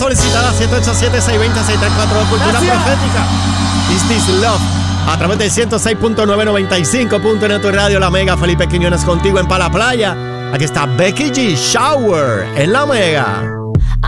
solicitada 787-620-6342. Cultura profética. Is This Love? A través del 106.995 tu radio La Mega. Felipe Quiñones contigo en Pa' la Playa. Aquí está Becky G, Shower en La Mega.